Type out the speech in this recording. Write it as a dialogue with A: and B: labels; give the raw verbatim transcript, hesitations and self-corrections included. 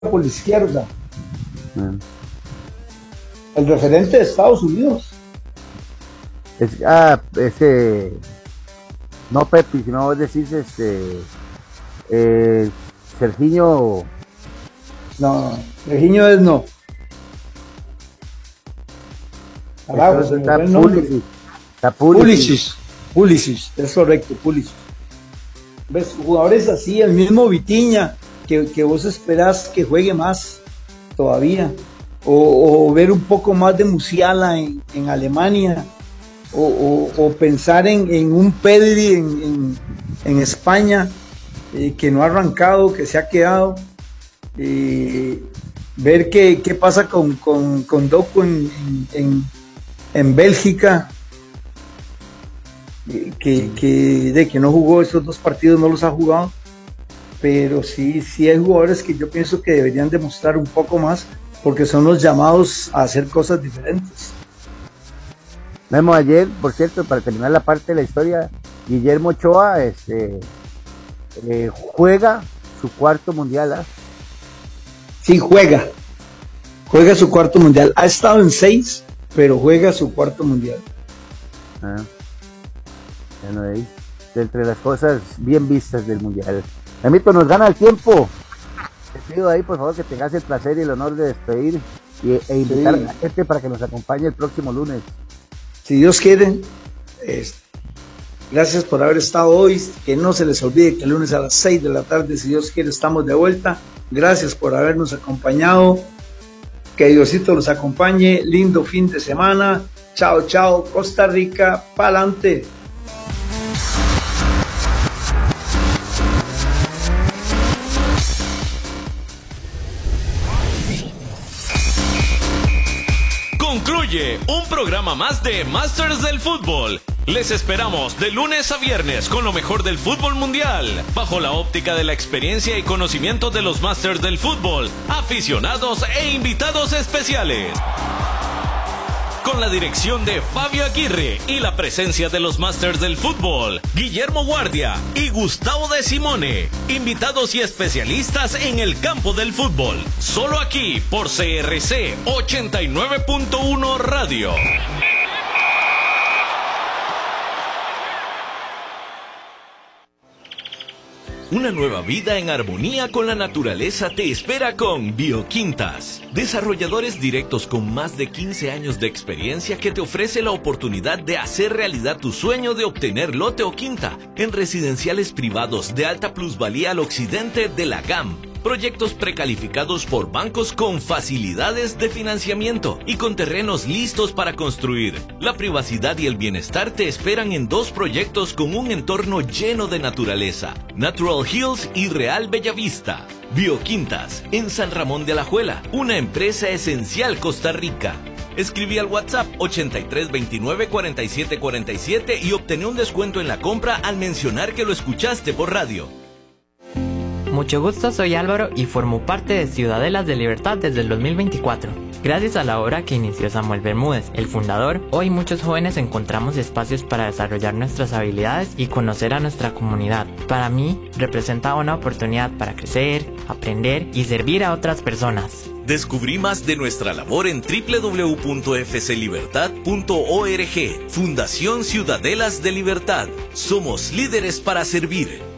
A: por la izquierda.
B: Mm.
A: El referente de Estados Unidos.
B: Es, ah, ese, no Pepi, sino vos decís este, eh, Serginho.
A: No, Serginho es no. Carajo, se me fue el nombre.
B: Pulisic, está Pulisic.
A: Pulisic, Pulisic, es correcto, Pulisic. ¿Ves? Jugadores así, el mismo Vitinha, que, que vos esperás que juegue más todavía. O, o ver un poco más de Musiala en, en Alemania. O, o, o pensar en, en un Pedri en, en, en España, eh, que no ha arrancado, que se ha quedado. Eh, ver qué, qué pasa con, con, con Doku en, en, en Bélgica, eh, que, que, de que no jugó esos dos partidos, no los ha jugado, pero sí, sí hay jugadores que yo pienso que deberían demostrar un poco más, porque son los llamados a hacer cosas diferentes.
B: Memo, ayer, por cierto, para terminar la parte de la historia, Guillermo Ochoa este, eh, juega su cuarto mundial. ¿eh?
A: Sí, juega. Juega su cuarto mundial. Ha estado en seis, pero juega su cuarto mundial.
B: Ah, bueno, ahí, de entre las cosas bien vistas del mundial. Memito, nos gana el tiempo. Te pido ahí, por favor, que tengas el placer y el honor de despedir y, e invitar sí. a la gente para que nos acompañe el próximo lunes.
A: Si Dios quiere, eh, gracias por haber estado hoy. Que no se les olvide que el lunes a las seis de la tarde, si Dios quiere, estamos de vuelta. Gracias por habernos acompañado. Que Diosito los acompañe. Lindo fin de semana. Chao, chao. Costa Rica, pa'lante.
C: Concluye un programa más de Masters del Fútbol. Les esperamos de lunes a viernes con lo mejor del fútbol mundial, bajo la óptica de la experiencia y conocimiento de los Masters del Fútbol, aficionados e invitados especiales. Con la dirección de Fabio Aguirre y la presencia de los Masters del Fútbol, Guillermo Guardia y Gustavo de Simone, invitados y especialistas en el campo del fútbol, solo aquí por C R C ochenta y nueve punto uno Radio. Una nueva vida en armonía con la naturaleza te espera con Bioquintas. Desarrolladores directos con más de quince años de experiencia que te ofrece la oportunidad de hacer realidad tu sueño de obtener lote o quinta en residenciales privados de alta plusvalía al occidente de la G A M. Proyectos precalificados por bancos con facilidades de financiamiento y con terrenos listos para construir. La privacidad y el bienestar te esperan en dos proyectos con un entorno lleno de naturaleza: Natural Hills y Real Bellavista. Bioquintas, en San Ramón de Alajuela, una empresa esencial Costa Rica. Escribí al WhatsApp ochenta y tres veintinueve cuarenta y siete cuarenta y siete y obtené un descuento en la compra al mencionar que lo escuchaste por radio.
D: Mucho gusto, soy Álvaro y formo parte de Ciudadelas de Libertad desde el dos mil veinticuatro. Gracias a la obra que inició Samuel Bermúdez, el fundador, hoy muchos jóvenes encontramos espacios para desarrollar nuestras habilidades y conocer a nuestra comunidad. Para mí, representa una oportunidad para crecer, aprender y servir a otras personas.
C: Descubrí más de nuestra labor en doble u doble u doble u punto f c libertad punto org. Fundación Ciudadelas de Libertad. Somos líderes para servir.